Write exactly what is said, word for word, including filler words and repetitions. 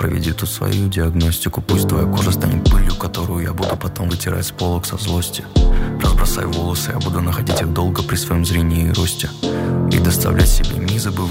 проведи тут свою диагностику. Пусть твоя кожа станет пылью, которую я буду потом вытирать с полок со злости. Разбросай волосы, я буду находить их долго при своем зрении и росте. И доставлять себе незабываемые